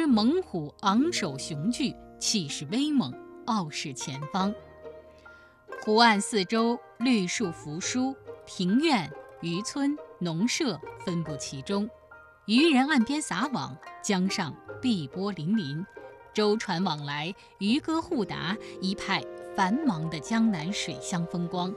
猛虎昂首雄踞，气势威猛，傲视前方。湖岸四周绿树扶疏，庭院、渔村、农舍分布其中，渔人岸边撒网，江上碧波粼粼，舟船往来，渔歌互答，一派繁忙的江南水乡风光。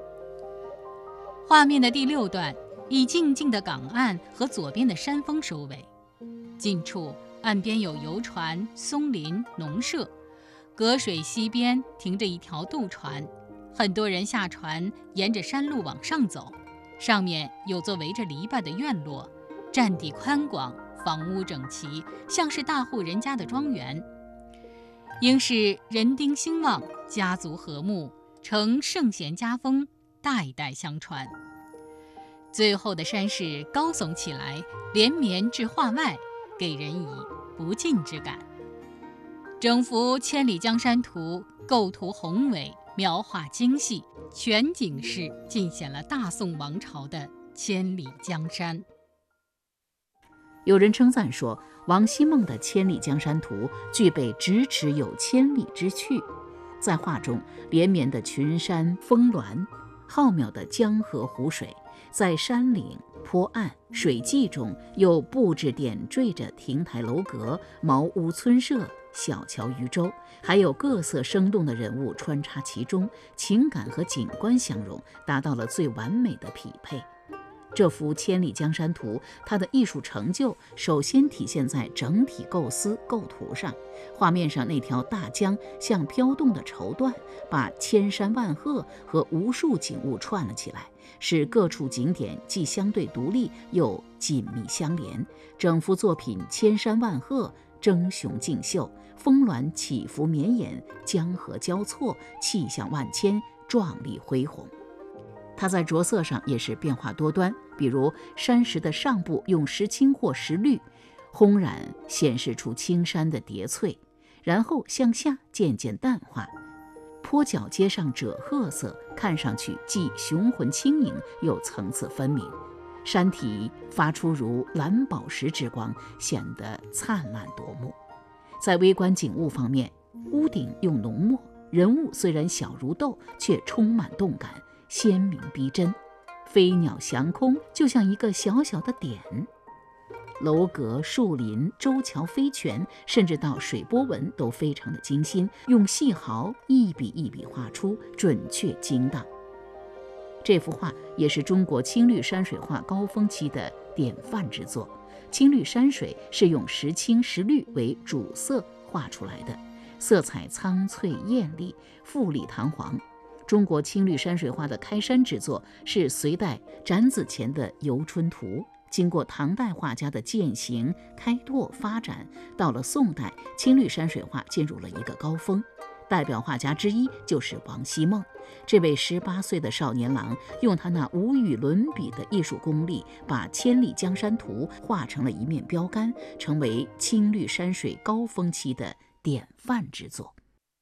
画面的第6段以静静的港岸和左边的山峰收尾，近处岸边有游船、松林、农舍，隔水西边停着一条渡船，很多人下船，沿着山路往上走，上面有座围着篱笆的院落，占地宽广，房屋整齐，像是大户人家的庄园。应是人丁兴旺，家族和睦，承圣贤家风，代代相传。最后的山势高耸起来，连绵至画外，给人以不尽之感。整幅《千里江山图》构图宏伟，描画精细，全景式尽显了大宋王朝的千里江山。 有人称赞说，王希孟的《千里江山图》具备咫尺有千里之趣。在画中，连绵的群山峰峦，浩渺的江河湖水，在山岭、坡岸、水迹中又布置点缀着亭台楼阁、茅屋村舍、小桥渔舟，还有各色生动的人物穿插其中，情感和景观相融，达到了最完美的匹配。这幅《千里江山图》，它的艺术成就首先体现在整体构思构图上。画面上那条大江像飘动的绸缎，把千山万壑和无数景物串了起来，使各处景点既相对独立又紧密相连。整幅作品千山万壑，争雄竞秀，峰峦起伏绵延，江河交错，气象万千，壮丽恢宏。它在着色上也是变化多端，比如山石的上部用石青或石绿烘染，显示出青山的叠翠，然后向下渐渐淡化。坡脚接上赭褐色，看上去既雄浑轻盈，又层次分明。山体发出如蓝宝石之光，显得灿烂夺目。在微观景物方面，屋顶用浓墨，人物虽然小如豆，却充满动感，鲜明逼真，飞鸟翔空，就像一个小小的点。楼阁、树林、舟桥、飞泉，甚至到水波纹都非常的精心，用细毫一笔一笔画出，准确精当。这幅画也是中国青绿山水画高峰期的典范之作。青绿山水是用石青、石绿为主色画出来的，色彩苍翠艳丽，富丽堂皇。中国青绿山水画的开山之作是隋代展子虔的《游春图》，经过唐代画家的践行、开拓、发展，到了宋代，青绿山水画进入了一个高峰。代表画家之一就是王希孟，这位18岁的少年郎，用他那无与伦比的艺术功力，把《千里江山图》画成了一面标杆，成为青绿山水高峰期的典范之作。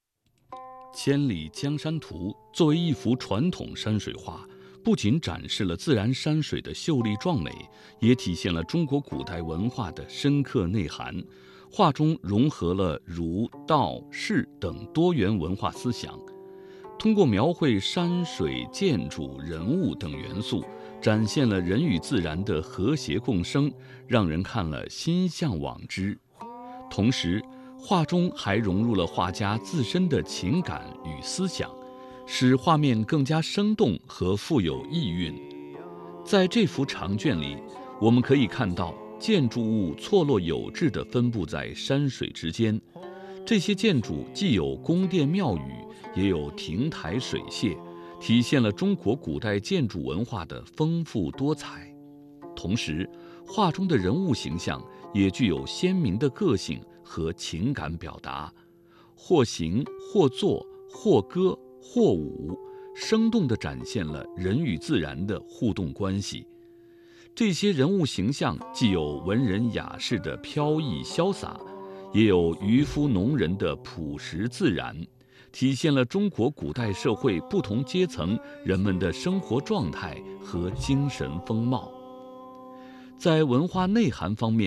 《千里江山图》作为一幅传统山水画，不仅展示了自然山水的秀丽壮美，也体现了中国古代文化的深刻内涵。画中融合了儒、道、释等多元文化思想，通过描绘山水、建筑、人物等元素，展现了人与自然的和谐共生，让人看了心向往之。同时，画中还融入了画家自身的情感与思想，使画面更加生动和富有意蕴。在这幅长卷里，我们可以看到建筑物错落有致地分布在山水之间，这些建筑既有宫殿庙宇，也有亭台水榭，体现了中国古代建筑文化的丰富多彩。同时，画中的人物形象也具有鲜明的个性和情感表达，或行或坐或歌或舞，生动地展现了人与自然的互动关系。这些人物形象既有文人雅士的飘逸潇洒，也有渔夫农人的朴实自然，体现了中国古代社会不同阶层人们的生活状态和精神风貌。在文化内涵方面，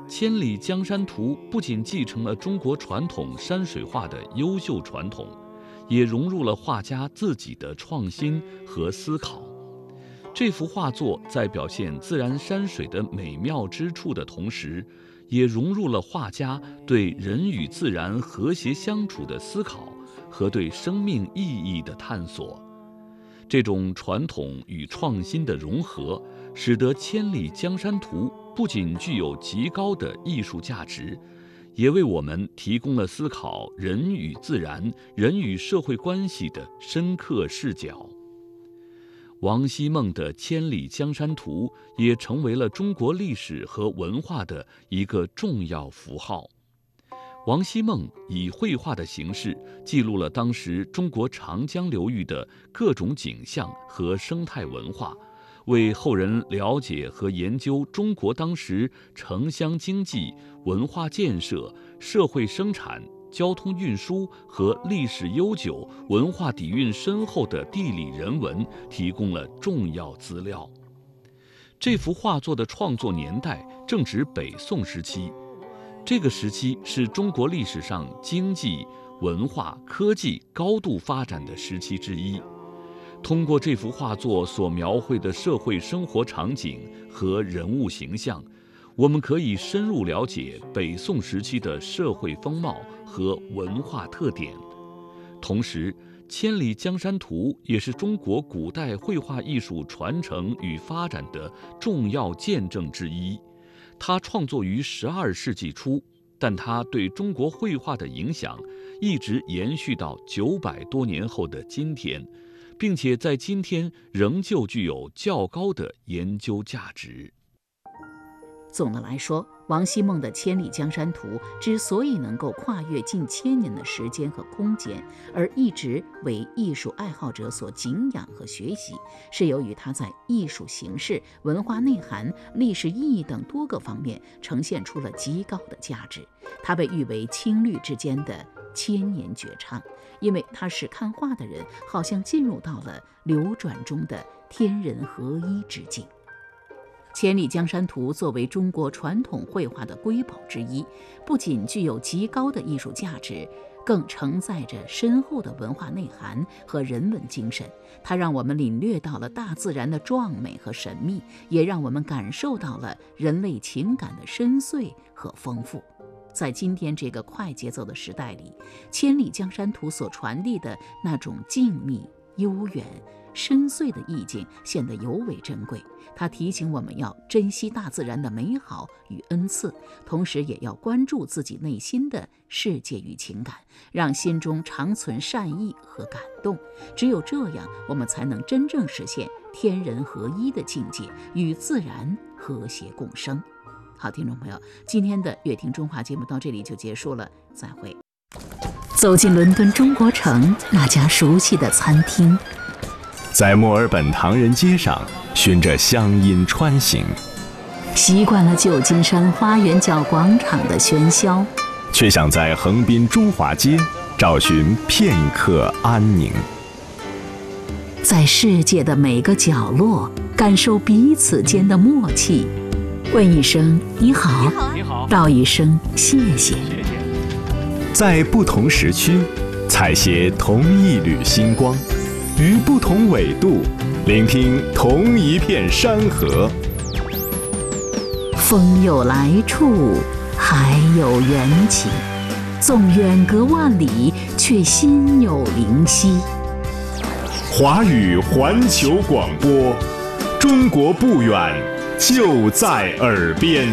千里江山图不仅继承了中国传统山水画的优秀传统，也融入了画家自己的创新和思考。这幅画作在表现自然山水的美妙之处的同时，也融入了画家对人与自然和谐相处的思考和对生命意义的探索。这种传统与创新的融合，使得《千里江山图》不仅具有极高的艺术价值，也为我们提供了思考人与自然、人与社会关系的深刻视角。王希孟的《千里江山图》也成为了中国历史和文化的一个重要符号。王希孟以绘画的形式记录了当时中国长江流域的各种景象和生态文化，为后人了解和研究中国当时城乡经济、文化建设、社会生产、交通运输和历史悠久、文化底蕴深厚的地理人文提供了重要资料。这幅画作的创作年代正值北宋时期，这个时期是中国历史上经济、文化、科技高度发展的时期之一。通过这幅画作所描绘的社会生活场景和人物形象，我们可以深入了解北宋时期的社会风貌和文化特点。同时，《千里江山图》也是中国古代绘画艺术传承与发展的重要见证之一。它创作于12世纪初，但它对中国绘画的影响一直延续到900多年后的今天，并且在今天仍旧具有较高的研究价值。 总的来说，王希孟的《千里江山图》之所以能够跨越近1000年的时间和空间，而一直为艺术爱好者所敬仰和学习，是由于它在艺术形式、文化内涵、历史意义等多个方面呈现出了极高的价值。它被誉为青绿之间的千年绝唱，因为它使看画的人好像进入到了流转中的天人合一之境。《千里江山图》作为中国传统绘画的瑰宝之一，不仅具有极高的艺术价值，更承载着深厚的文化内涵和人文精神。它让我们领略到了大自然的壮美和神秘，也让我们感受到了人类情感的深邃和丰富。在今天这个快节奏的时代里，《千里江山图》所传递的那种静谧、悠远、深邃的意境显得尤为珍贵。它提醒我们要珍惜大自然的美好与恩赐，同时也要关注自己内心的世界与情感，让心中常存善意和感动。只有这样，我们才能真正实现天人合一的境界，与自然和谐共生。好，听众朋友，今天的乐听中华节目到这里就结束了，再会。走进伦敦中国城那家熟悉的餐厅， 在墨尔本唐人街上循着乡音穿行， 习惯了旧金山花园角广场的喧嚣， 却想在横滨中华街找寻片刻安宁。 在世界的每个角落感受彼此间的默契，问一声你好，道一声谢谢。 在不同时区采撷同一缕星光，于不同纬度聆听同一片山河。 风有来处，海有缘起，纵远隔万里，却心有灵犀。 华语环球广播，中国不远，就在耳边。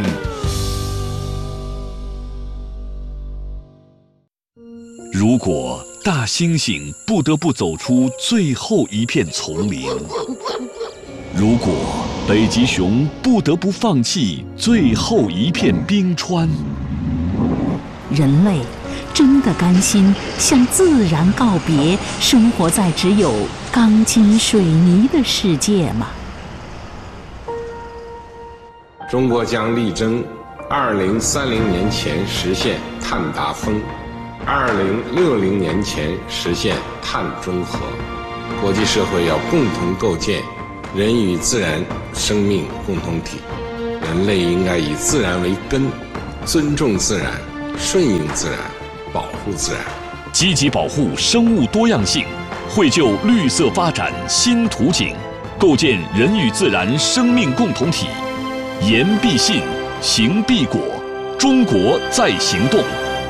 如果大猩猩不得不走出最后一片丛林，如果北极熊不得不放弃最后一片冰川， 人类真的甘心向自然告别，生活在只有钢筋水泥的世界吗？ 中国将力争2030年前实现碳达峰，2060年前实现碳中和。国际社会要共同构建人与自然生命共同体，人类应该以自然为根， 尊重自然，顺应自然，保护自然， 积极保护生物多样性，绘就绿色发展新图景，构建人与自然生命共同体。言必信，行必果，中国在行动。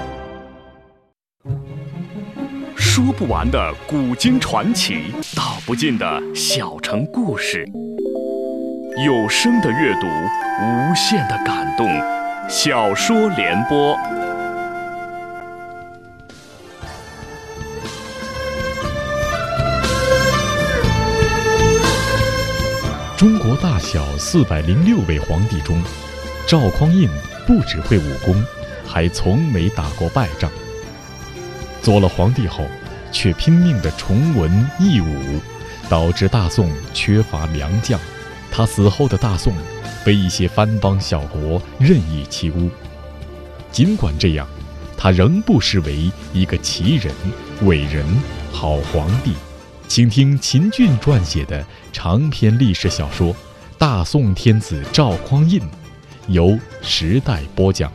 说不完的古今传奇，道不尽的小城故事。有声的阅读，无限的感动。小说联播。 中国大小406位皇帝中，赵匡胤不只会武功，还从没打过败仗。做了皇帝后，却拼命地崇文抑武，导致大宋缺乏良将。他死后的大宋被一些藩邦小国任意欺侮。尽管这样，他仍不失为一个奇人、伟人、好皇帝。请听秦俊撰写的长篇历史小说《大宋天子赵匡胤》，由时代播讲。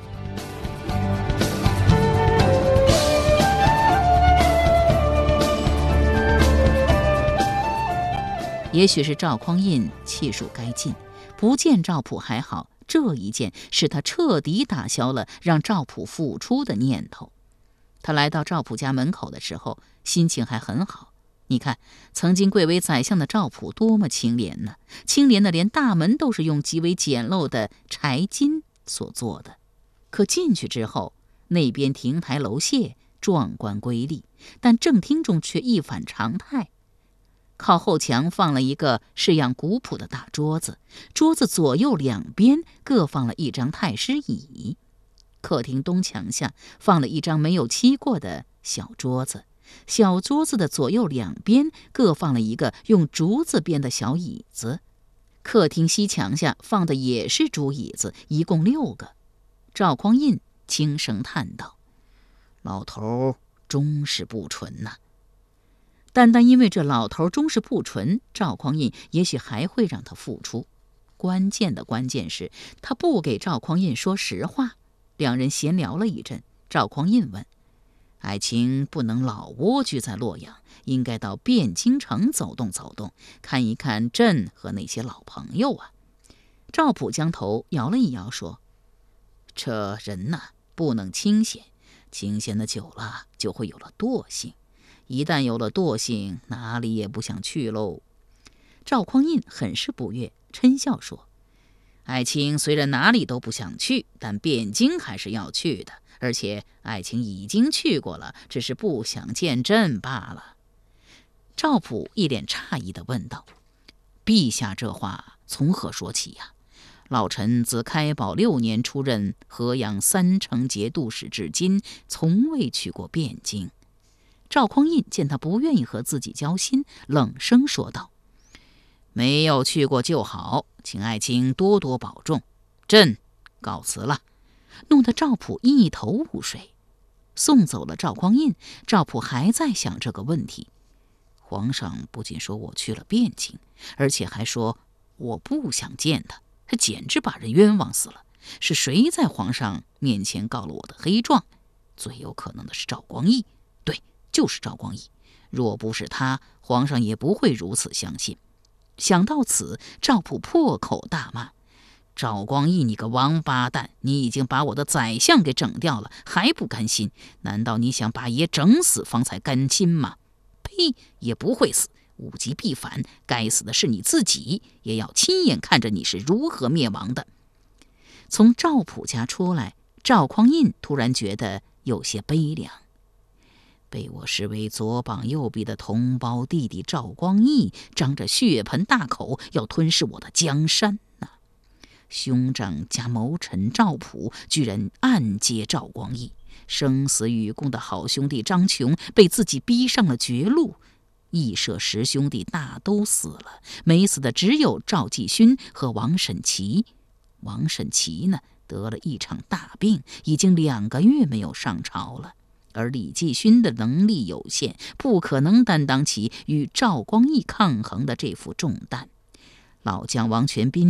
也许是赵匡胤气数该尽，不见赵普还好，这一件使他彻底打消了让赵普复出的念头。他来到赵普家门口的时候，心情还很好。你看，曾经贵为宰相的赵普多么清廉呢，清廉的连大门都是用极为简陋的柴金所做的。可进去之后，那边亭台楼榭壮观瑰丽，但正厅中却一反常态。靠后墙放了一个式样古朴的大桌子，桌子左右两边各放了一张太师椅。客厅东墙下放了一张没有漆过的小桌子，小桌子的左右两边各放了一个用竹子编的小椅子。客厅西墙下放的也是竹椅子，一共6个。赵匡胤轻声叹道：“老头终是不纯呐。”单因为这老头终是不纯，赵匡胤也许还会让他复出。关键是他不给赵匡胤说实话。两人闲聊了一阵，赵匡胤问：“爱卿不能老蜗居在洛阳，应该到汴京城走动走动，看一看朕和那些老朋友啊。”赵普将头摇了一摇，说：“这人呐，不能清闲，清闲的久了就会有了惰性。一旦有了惰性，哪里也不想去喽。”赵匡胤很是不悦，嗔笑说：“爱卿虽然哪里都不想去，但汴京还是要去的，而且爱卿已经去过了，只是不想见朕罢了。”赵普一脸诧异地问道：“陛下这话从何说起呀？老臣自开宝6年出任河阳3城节度使至今，从未去过汴京。”赵匡胤见他不愿意和自己交心，冷声说道：“没有去过就好，请爱卿多多保重，朕告辞了。”弄得赵普一头雾水。送走了赵匡胤，赵普还在想这个问题。皇上不仅说我去了汴京，而且还说我不想见他，这简直把人冤枉死了。是谁在皇上面前告了我的黑状？最有可能的是赵光义，对，就是赵光义。若不是他，皇上也不会如此相信。想到此，赵普破口大骂：“赵光义，你个王八蛋！你已经把我的宰相给整掉了，还不甘心？难道你想把爷整死方才甘心吗？呸！也不会死，物极必反，该死的是你自己，也要亲眼看着你是如何灭亡的。”从赵普家出来，赵匡胤突然觉得有些悲凉。被我视为左膀右臂的同胞弟弟赵光义，张着血盆大口要吞噬我的江山呐！兄长加谋臣赵普居然暗接赵光义，生死与共的好兄弟张琼被自己逼上了绝路。义社10兄弟大都死了，没死的只有赵继勋和王审琦。王审琦呢，得了一场大病，已经2个月没有上朝了。而李继勋的能力有限，不可能担当起与赵光义抗衡的这副重担。老将王全斌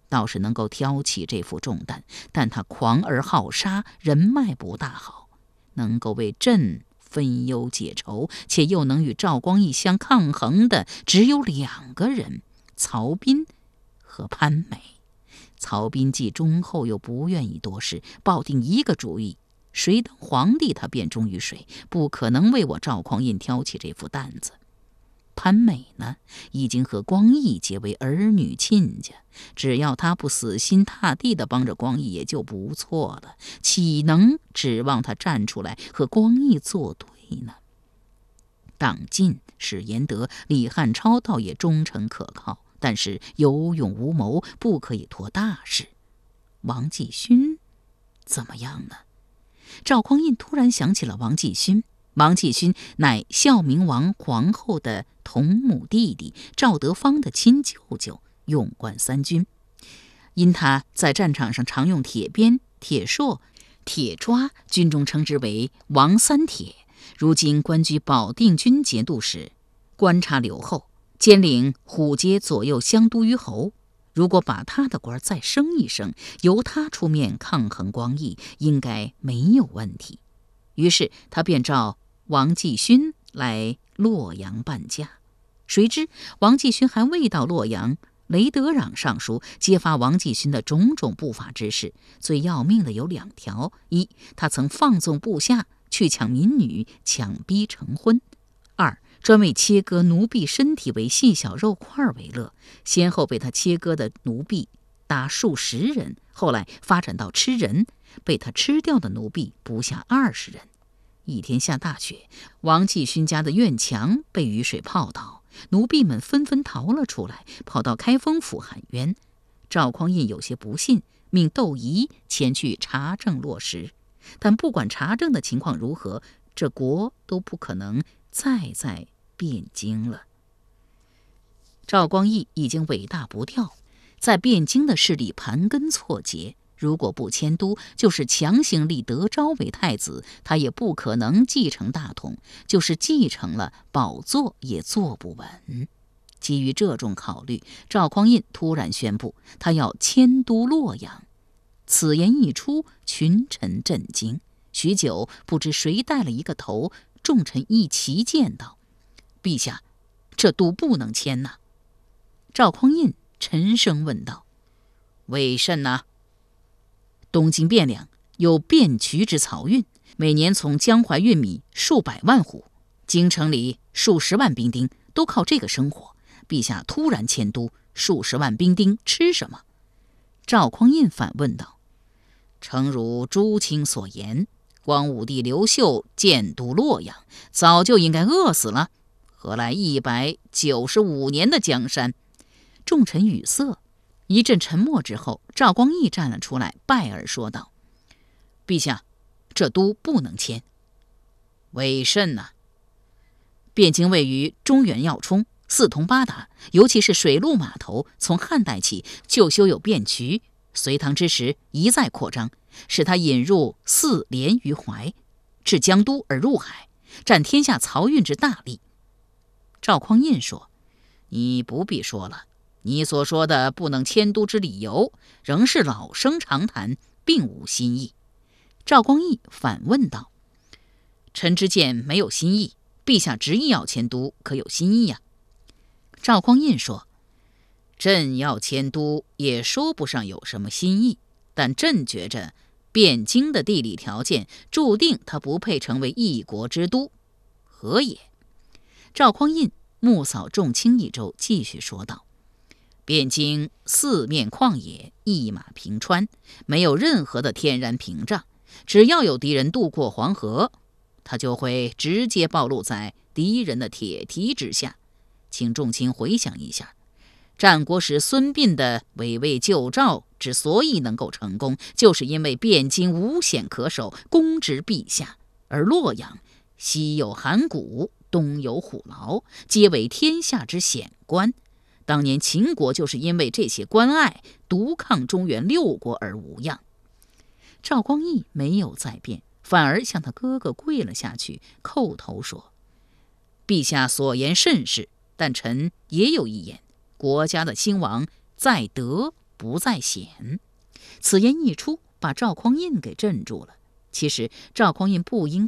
倒是能够挑起这副重担，但他狂而好杀，人脉不大好，能够为朕分忧解愁，且又能与赵光义相抗衡的只有2个人，曹彬和潘美。曹彬既忠厚又不愿意多事，抱定一个主意，谁当皇帝他便忠于谁，不可能为我赵匡胤挑起这副担子。潘美呢，已经和光义结为儿女亲家，只要他不死心塌地地帮着光义也就不错了，岂能指望他站出来和光义作对呢？党进、史延德、李汉超倒也忠诚可靠，但是有勇无谋，不可以托大事。王继勋怎么样呢？赵匡胤突然想起了王继勋。王继勋乃孝明王皇后的同母弟弟，赵德芳的亲舅舅，勇冠3军。因他在战场上常用铁鞭、铁槊、铁抓，军中称之为王三铁。如今官居保定军节度使，观察留后，兼领虎阶左右乡都虞侯。如果把他的官再升一升，由他出面抗衡光义，应该没有问题。于是他便召王继勋来洛阳办家。谁知王继勋还未到洛阳，雷德壤上书揭发王继勋的种种不法之事，最要命的有2条：一，他曾放纵部下去抢民女，强逼成婚；二，专为切割奴婢身体为细小肉块为乐，先后被他切割的奴婢达数十人，后来发展到吃人，被他吃掉的奴婢不下20人。一天下大雪，王继勋家的院墙被雨水泡倒，奴婢们纷纷逃了出来，跑到开封府喊冤。赵匡胤有些不信，命窦仪前去查证落实。但不管查证的情况如何，这国都不可能再在汴京了。赵光义已经尾大不掉，在汴京的势力盘根错节，如果不迁都，就是强行立德昭为太子，他也不可能继承大统，就是继承了，宝座也坐不稳。基于这种考虑，赵匡胤突然宣布他要迁都洛阳。此言一出，群臣震惊，许久不知谁带了一个头，众臣一齐见道：“陛下，这都不能迁呐。”赵匡胤沉声问道：“为甚呢？”东京汴梁有汴渠之漕运，每年从江淮运米数百万斛，京城里数十万兵丁都靠这个生活。陛下突然迁都，数十万兵丁吃什么？赵匡胤反问道：“诚如朱卿所言，光武帝刘秀建都洛阳，早就应该饿死了，何来195年的江山？”众臣语塞。一阵沉默之后，赵光义站了出来，拜而说道：“陛下，这都不能迁。”“为甚呢？”“汴京位于中原要冲，四通八达，尤其是水陆码头，从汉代起就修有汴渠，隋唐之时一再扩张，使它引入泗连于淮，至江都而入海，占天下漕运之大利。”赵匡胤说：“你不必说了，你所说的不能迁都之理由，仍是老生常谈，并无新意。”赵光义反问道：“臣之见没有新意，陛下执意要迁都，可有新意呀？”赵匡胤说：“朕要迁都，也说不上有什么新意，但朕觉着汴京的地理条件注定它不配成为一国之都。何也？”赵匡胤目扫众卿一周，继续说道：“汴京四面旷野，一马平川，没有任何的天然屏障，只要有敌人渡过黄河，他就会直接暴露在敌人的铁蹄之下。请众卿回想一下，战国时孙膑的围魏救赵之所以能够成功，就是因为汴京无险可守，攻之必下，而洛阳西有函谷，东有虎牢，皆为天下之险关。当年秦国就是因为这些关隘，独抗中原6国而无恙。”赵光义没有再辩，反而向他哥哥跪了下去，叩头说：“陛下所言甚是，但臣也有一言，国家的兴亡在德不在显。此言一出，把赵匡胤给镇住了。其实赵匡胤不应